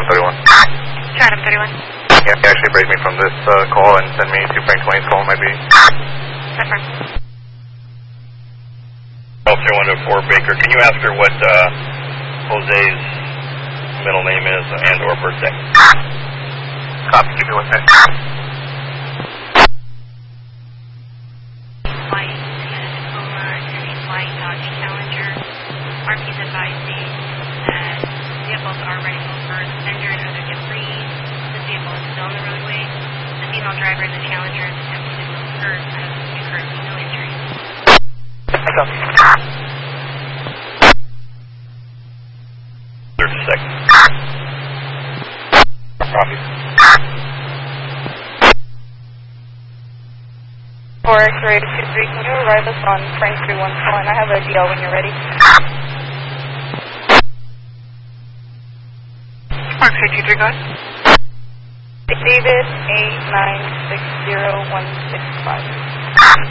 Chatham 31. Chatham 31. Yeah, he actually break me from this call and send me to Frank 20's call, maybe. Confirm. Call 3104 Baker. Can you ask her what Jose's middle name is and or birthday? Copy, give me 1 second. White, Tacoma, and a white Dodge Challenger. RP's advising that vehicles are running over the fender and other debris. The vehicle is still on the roadway. The female driver in the Challenger is attempting to move her out of the currently no injuries. Copy. 30 seconds. Copy. 4X-ray 23, can you arrive us on Frank 314? I have a DL when you're ready. 4X-ray 23, go ahead. David 8960165.